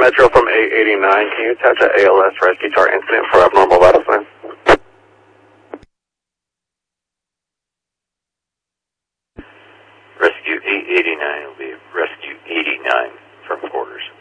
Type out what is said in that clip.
Metro from 889. Can you attach an ALS rescue to our incident for abnormal vital signs? Rescue 889 will be Rescue 89 from quarters.